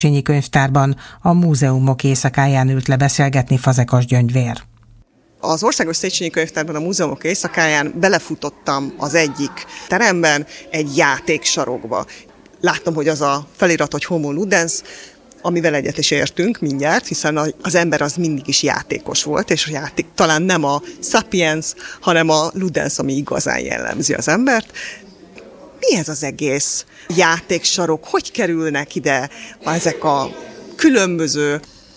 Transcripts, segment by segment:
Széchenyi Könyvtárban a múzeumok éjszakáján ült le beszélgetni Fazekas Gyöngyvér. Az Országos Széchenyi Könyvtárban a múzeumok éjszakáján belefutottam az egyik teremben egy játéksarokba. Láttam, hogy az a felirat, hogy Homo Ludens, amivel egyet is értünk mindjárt, hiszen az ember az mindig is játékos volt, és a játék talán nem a sapiens, hanem a ludens, ami igazán jellemzi az embert. Mi ez az egész játéksarok? Hogy kerülnek ide ezek a különböző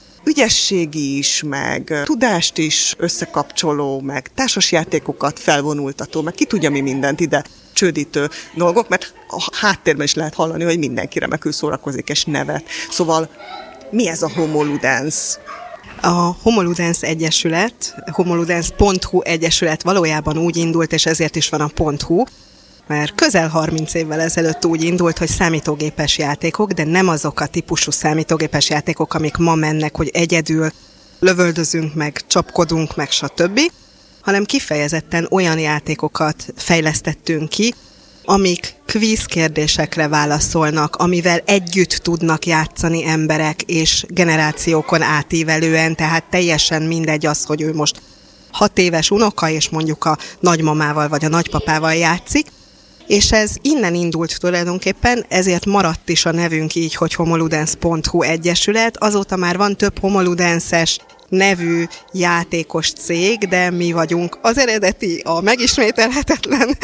ügyességi is, meg tudást is összekapcsoló, meg társasjátékokat felvonultató, meg ki tudja mi mindent ide csődítő dolgok, mert a háttérben is lehet hallani, hogy mindenki remekül szórakozik és nevet. Szóval mi ez a Homo Ludens? A Homo Ludens Egyesület, homoludens.hu Egyesület valójában úgy indult, és ezért is van a .hu, mert közel 30 évvel ezelőtt úgy indult, hogy számítógépes játékok, de nem azok a típusú számítógépes játékok, amik ma mennek, hogy egyedül lövöldözünk, meg csapkodunk, meg stb., hanem kifejezetten olyan játékokat fejlesztettünk ki, amik kvíz kérdésekre válaszolnak, amivel együtt tudnak játszani emberek, és generációkon átívelően, tehát teljesen mindegy az, hogy ő most 6 éves unoka, és mondjuk a nagymamával vagy a nagypapával játszik, és ez innen indult tulajdonképpen, ezért maradt is a nevünk így, hogy homoludens.hu Egyesület. Azóta már van több homoludenses nevű játékos cég, de mi vagyunk az eredeti, a megismételhetetlen,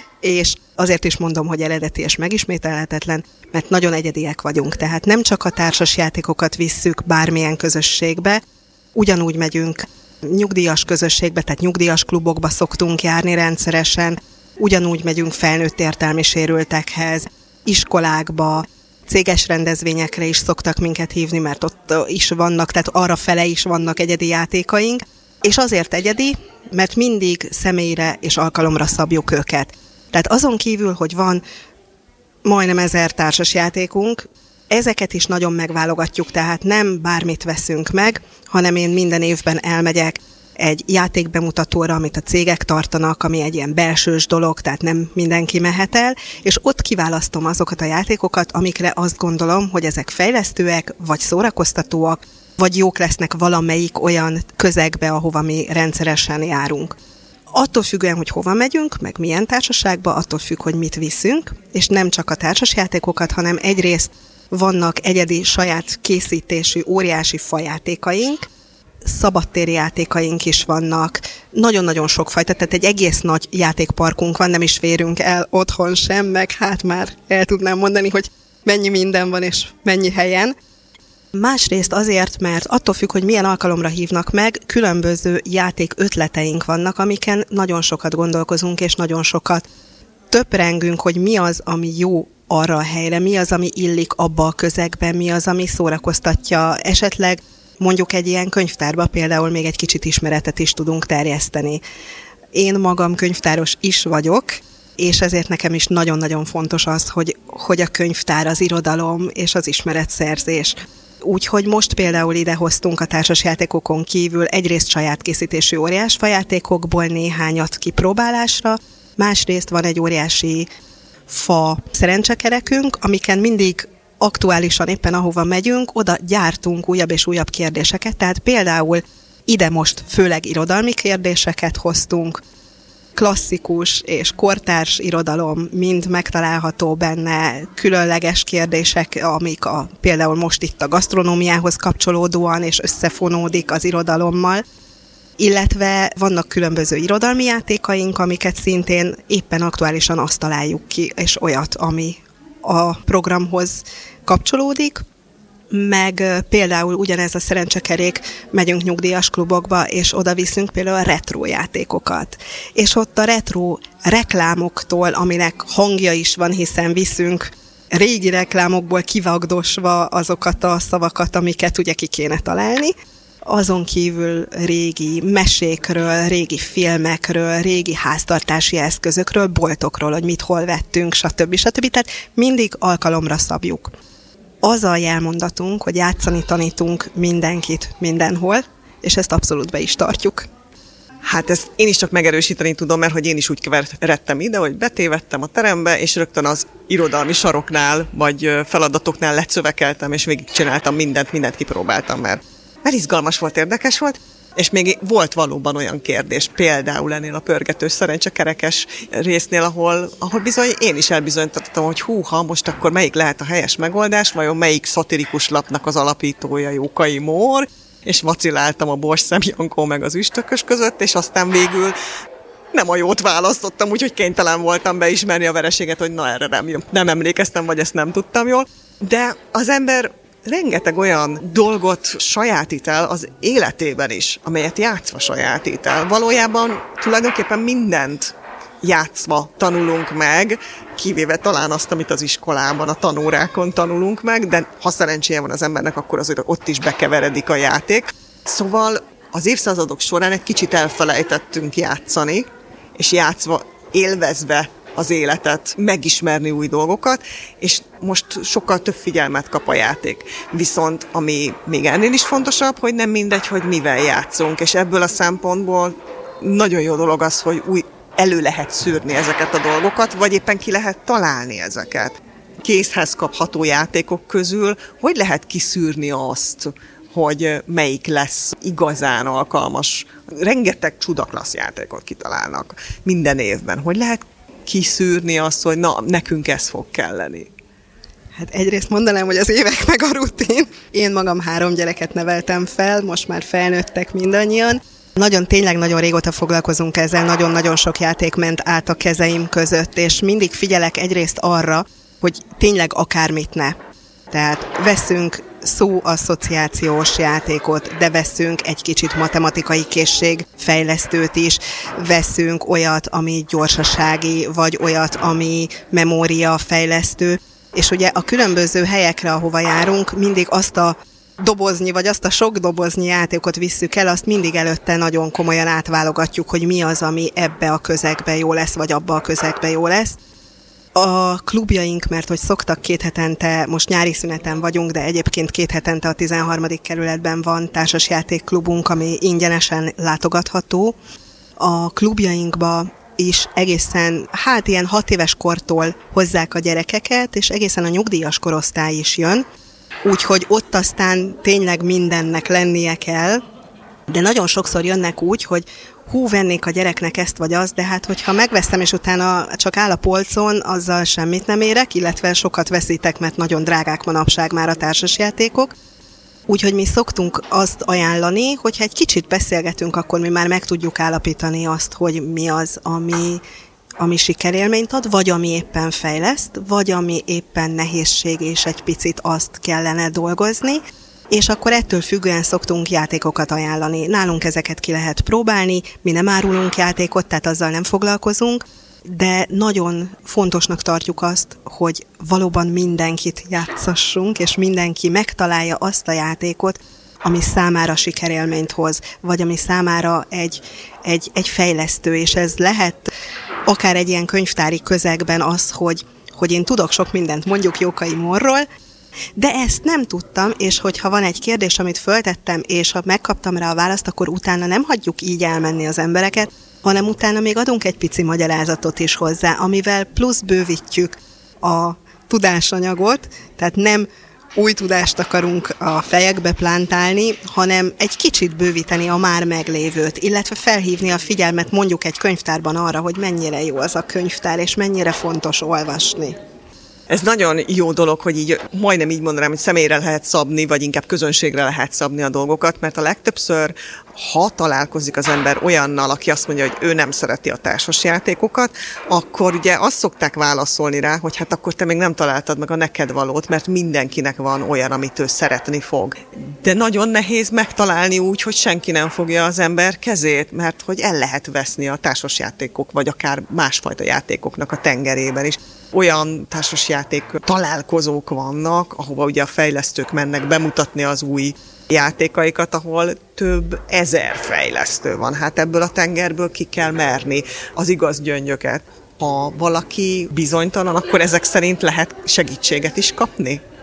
és azért is mondom, hogy eredeti és megismételhetetlen, mert nagyon egyediek vagyunk. Tehát nem csak a társas játékokat visszük bármilyen közösségbe, ugyanúgy megyünk nyugdíjas közösségbe, tehát nyugdíjas klubokba szoktunk járni rendszeresen, ugyanúgy megyünk felnőtt értelmi sérültekhez, iskolákba, céges rendezvényekre is szoktak minket hívni, mert ott is vannak, tehát arra fele is vannak egyedi játékaink, és azért egyedi, mert mindig személyre és alkalomra szabjuk őket. Tehát azon kívül, hogy van majdnem 1000 társas játékunk, ezeket is nagyon megválogatjuk, tehát nem bármit veszünk meg, hanem én minden évben elmegyek egy játékbemutatóra, amit a cégek tartanak, ami egy ilyen belsős dolog, tehát nem mindenki mehet el, és ott kiválasztom azokat a játékokat, amikre azt gondolom, hogy ezek fejlesztőek, vagy szórakoztatóak, vagy jók lesznek valamelyik olyan közegbe, ahova mi rendszeresen járunk. Attól függően, hogy hova megyünk, meg milyen társaságba, attól függ, hogy mit viszünk, és nem csak a társasjátékokat, hanem egyrészt vannak egyedi saját készítésű óriási fajátékaink, szabadtéri játékaink is vannak, nagyon-nagyon sokfajta, tehát egy egész nagy játékparkunk van, nem is férünk el otthon sem, meg hát már el tudnám mondani, hogy mennyi minden van és mennyi helyen. Másrészt azért, mert attól függ, hogy milyen alkalomra hívnak meg, különböző játék ötleteink vannak, amiken nagyon sokat gondolkozunk, és nagyon sokat töprengünk, hogy mi az, ami jó arra a helyre, mi az, ami illik abba a közegbe, mi az, ami szórakoztatja, esetleg mondjuk egy ilyen könyvtárba például még egy kicsit ismeretet is tudunk terjeszteni. Én magam könyvtáros is vagyok, és ezért nekem is nagyon-nagyon fontos az, hogy a könyvtár, az irodalom és az ismeretszerzés. Úgyhogy most például idehoztunk a társasjátékokon kívül egyrészt saját készítésű óriás fajátékokból néhányat kipróbálásra, másrészt van egy óriási fa szerencsekerekünk, amiken mindig aktuálisan éppen ahova megyünk, oda gyártunk újabb és újabb kérdéseket, tehát például ide most főleg irodalmi kérdéseket hoztunk, klasszikus és kortárs irodalom mind megtalálható benne, különleges kérdések, amik például most itt a gasztronómiához kapcsolódóan és összefonódik az irodalommal, illetve vannak különböző irodalmi játékaink, amiket szintén éppen aktuálisan azt találjuk ki, és olyat, ami a programhoz kapcsolódik, meg például ugyanez a szerencsekerék, megyünk nyugdíjas klubokba, és oda viszünk például a retro játékokat. És ott a retro reklámoktól, aminek hangja is van, hiszen viszünk régi reklámokból kivagdosva azokat a szavakat, amiket ugye ki kéne találni, azon kívül régi mesékről, régi filmekről, régi háztartási eszközökről, boltokról, hogy mit hol vettünk, stb. Tehát mindig alkalomra szabjuk. Az a jelmondatunk, hogy játszani tanítunk mindenkit mindenhol, és ezt abszolút be is tartjuk. Hát ezt én is csak megerősíteni tudom, mert hogy én is úgy keveredtem ide, hogy betévedtem a terembe, és rögtön az irodalmi saroknál, vagy feladatoknál lecövekeltem, és végigcsináltam mindent kipróbáltam, mert izgalmas volt, érdekes volt, és még volt valóban olyan kérdés, például ennél a pörgetős szerencsekerekes résznél, ahol bizony én is elbizonyítottam, hogy húha, most akkor melyik lehet a helyes megoldás, vajon melyik szatirikus lapnak az alapítója Jókai Mór, és vaciláltam a Borsszem Jankó meg az Üstökös között, és aztán végül nem a jót választottam, úgyhogy kénytelen voltam beismerni a vereséget, hogy na erre nem emlékeztem, vagy ezt nem tudtam jól. De az ember rengeteg olyan dolgot sajátít el az életében is, amelyet játszva sajátít el. Valójában tulajdonképpen mindent játszva tanulunk meg, kivéve talán azt, amit az iskolában, a tanórákon tanulunk meg, de ha szerencséje van az embernek, akkor azért ott is bekeveredik a játék. Szóval az évszázadok során egy kicsit elfelejtettünk játszani, és játszva, élvezve az életet, megismerni új dolgokat, és most sokkal több figyelmet kap a játék. Viszont ami még ennél is fontosabb, hogy nem mindegy, hogy mivel játszunk, és ebből a szempontból nagyon jó dolog az, hogy elő lehet szűrni ezeket a dolgokat, vagy éppen ki lehet találni ezeket. Kézhez kapható játékok közül hogy lehet kiszűrni azt, hogy melyik lesz igazán alkalmas. Rengeteg csudaklassz játékot kitalálnak minden évben. Hogy lehet kiszűrni azt, hogy na, nekünk ez fog kelleni? Hát egyrészt mondanám, hogy az évek meg a rutin. Én magam 3 gyereket neveltem fel, most már felnőttek mindannyian. Tényleg nagyon régóta foglalkozunk ezzel, nagyon-nagyon sok játék ment át a kezeim között, és mindig figyelek egyrészt arra, hogy tényleg akármit ne. Tehát veszünk szóasszociációs játékot, de veszünk egy kicsit matematikai készségfejlesztőt is, veszünk olyat, ami gyorsasági, vagy olyat, ami memóriafejlesztő, és ugye a különböző helyekre, ahova járunk, mindig azt a dobozni, vagy azt a sok doboznyi játékot visszük el, azt mindig előtte nagyon komolyan átválogatjuk, hogy mi az, ami ebbe a közegbe jó lesz, vagy abba a közegbe jó lesz. A klubjaink, mert hogy szoktak 2 hetente, most nyári szüneten vagyunk, de egyébként 2 hetente a 13. kerületben van társasjátékklubunk, ami ingyenesen látogatható. A klubjainkba is egészen, ilyen 6 éves kortól hozzák a gyerekeket, és egészen a nyugdíjas korosztály is jön. Úgyhogy ott aztán tényleg mindennek lennie kell, de nagyon sokszor jönnek úgy, hogy vennék a gyereknek ezt vagy azt, de hát hogyha megveszem, és utána csak áll a polcon, azzal semmit nem érek, illetve sokat veszítek, mert nagyon drágák manapság már a társasjátékok. Úgyhogy mi szoktunk azt ajánlani, hogyha egy kicsit beszélgetünk, akkor mi már meg tudjuk állapítani azt, hogy mi az, ami sikerélményt ad, vagy ami éppen fejleszt, vagy ami éppen nehézség, és egy picit azt kellene dolgozni, és akkor ettől függően szoktunk játékokat ajánlani. Nálunk ezeket ki lehet próbálni, mi nem árulunk játékot, tehát azzal nem foglalkozunk, de nagyon fontosnak tartjuk azt, hogy valóban mindenkit játszassunk, és mindenki megtalálja azt a játékot, ami számára sikerélményt hoz, vagy ami számára egy fejlesztő, és ez lehet akár egy ilyen könyvtári közegben az, hogy én tudok sok mindent, mondjuk Jókai Mórról, de ezt nem tudtam, és hogyha van egy kérdés, amit föltettem, és ha megkaptam rá a választ, akkor utána nem hagyjuk így elmenni az embereket, hanem utána még adunk egy pici magyarázatot is hozzá, amivel plusz bővítjük a tudásanyagot, tehát nem új tudást akarunk a fejekbe plántálni, hanem egy kicsit bővíteni a már meglévőt, illetve felhívni a figyelmet mondjuk egy könyvtárban arra, hogy mennyire jó az a könyvtár, és mennyire fontos olvasni. Ez nagyon jó dolog, hogy így majdnem így mondanám, hogy személyre lehet szabni, vagy inkább közönségre lehet szabni a dolgokat, mert a legtöbbször, ha találkozik az ember olyannal, aki azt mondja, hogy ő nem szereti a társasjátékokat, akkor ugye azt szokták válaszolni rá, hogy hát akkor te még nem találtad meg a neked valót, mert mindenkinek van olyan, amit ő szeretni fog. De nagyon nehéz megtalálni úgy, hogy senki nem fogja az ember kezét, mert hogy el lehet veszni a társasjátékok, vagy akár másfajta játékoknak a tengerében is. Olyan társasjáték találkozók vannak, ahova ugye a fejlesztők mennek bemutatni az új játékaikat, ahol több ezer fejlesztő van. Hát ebből a tengerből ki kell merni az igaz gyöngyöket. Ha valaki bizonytalan, akkor ezek szerint lehet segítséget is kapni?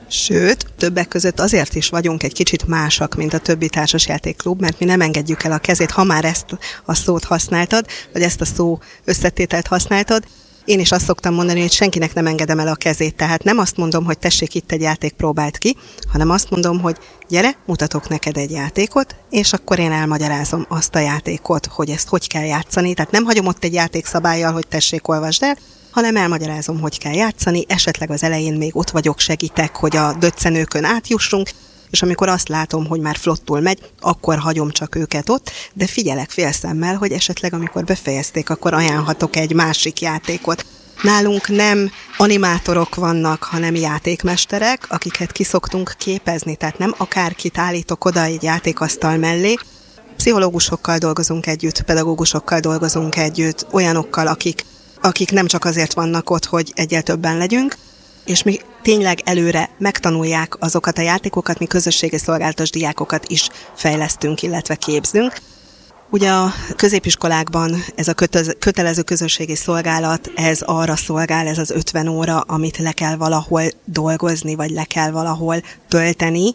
Sőt, többek között azért is vagyunk egy kicsit másak, mint a többi társasjátékklub, mert mi nem engedjük el a kezét, ha már ezt a szót használtad, vagy ezt a szó összetételt használtad. Én is azt szoktam mondani, hogy senkinek nem engedem el a kezét, tehát nem azt mondom, hogy tessék, itt egy játék, próbáld ki, hanem azt mondom, hogy gyere, mutatok neked egy játékot, és akkor én elmagyarázom azt a játékot, hogy ezt hogy kell játszani. Tehát nem hagyom ott egy játékszabállyal, hogy tessék, olvasd el, hanem elmagyarázom, hogy kell játszani, esetleg az elején még ott vagyok, segítek, hogy a döccenőkön átjussunk, és amikor azt látom, hogy már flottul megy, akkor hagyom csak őket ott, de figyelek félszemmel, hogy esetleg amikor befejezték, akkor ajánlhatok egy másik játékot. Nálunk nem animátorok vannak, hanem játékmesterek, akiket ki szoktunk képezni, tehát nem akárkit állítok oda egy játékasztal mellé. Pszichológusokkal dolgozunk együtt, pedagógusokkal dolgozunk együtt, olyanokkal, akik nem csak azért vannak ott, hogy egyel többen legyünk, és mi tényleg előre megtanulják azokat a játékokat, mi közösségi szolgálatos diákokat is fejlesztünk, illetve képzünk. Ugye a középiskolákban ez a kötelező közösségi szolgálat, ez arra szolgál, ez az 50 óra, amit le kell valahol dolgozni, vagy le kell valahol tölteni,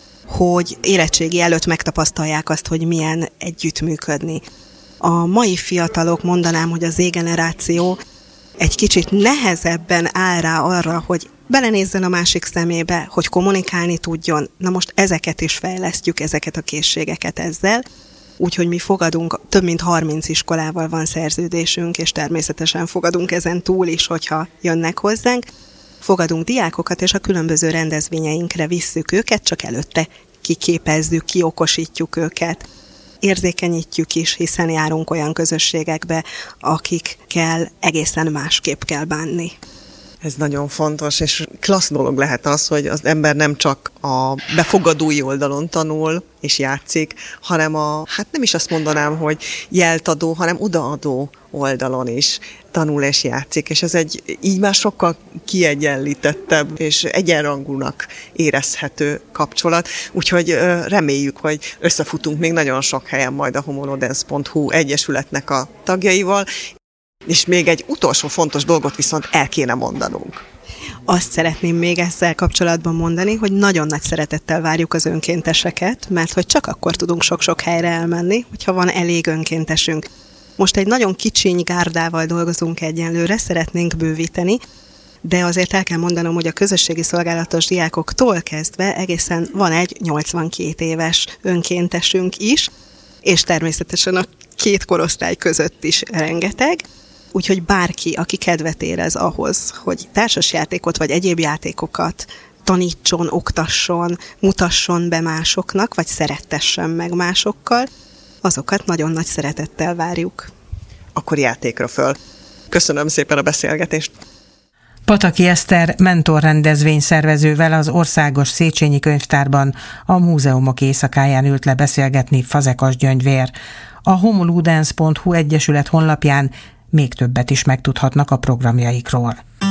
hogy érettségi előtt megtapasztalják azt, hogy milyen együttműködni. A mai fiatalok, mondanám, hogy a Z-generáció egy kicsit nehezebben áll rá arra, hogy belenézzen a másik szemébe, hogy kommunikálni tudjon. Na most ezeket is fejlesztjük, ezeket a készségeket ezzel. Úgyhogy mi fogadunk, több mint 30 iskolával van szerződésünk, és természetesen fogadunk ezen túl is, hogyha jönnek hozzánk. Fogadunk diákokat, és a különböző rendezvényeinkre visszük őket, csak előtte kiképezzük, kiokosítjuk őket. Érzékenyítjük is, hiszen járunk olyan közösségekbe, akikkel egészen másképp kell bánni. Ez nagyon fontos, és klassz dolog lehet az, hogy az ember nem csak a befogadói oldalon tanul és játszik, hanem hát nem is azt mondanám, hogy jeltadó, hanem odaadó oldalon is tanul és játszik, és ez így már sokkal kiegyenlítettebb és egyenrangúnak érezhető kapcsolat, úgyhogy reméljük, hogy összefutunk még nagyon sok helyen majd a homoludens.hu egyesületnek a tagjaival. És még egy utolsó fontos dolgot viszont el kéne mondanunk. Azt szeretném még ezzel kapcsolatban mondani, hogy nagyon nagy szeretettel várjuk az önkénteseket, mert hogy csak akkor tudunk sok-sok helyre elmenni, hogyha van elég önkéntesünk. Most egy nagyon kicsiny gárdával dolgozunk egyenlőre, szeretnénk bővíteni, de azért el kell mondanom, hogy a közösségi szolgálatos diákoktól kezdve egészen van egy 82 éves önkéntesünk is, és természetesen a két korosztály között is rengeteg. Úgyhogy bárki, aki kedvet érez ahhoz, hogy társasjátékot vagy egyéb játékokat tanítson, oktasson, mutasson be másoknak, vagy szerettessen meg másokkal, azokat nagyon nagy szeretettel várjuk. Akkor játékra föl. Köszönöm szépen a beszélgetést. Pataki Eszter mentorrendezvény szervezővel az Országos Széchenyi Könyvtárban a Múzeumok Éjszakáján ült le beszélgetni Fazekas Gyöngyvér. A homoludens.hu egyesület honlapján még többet is megtudhatnak a programjaikról.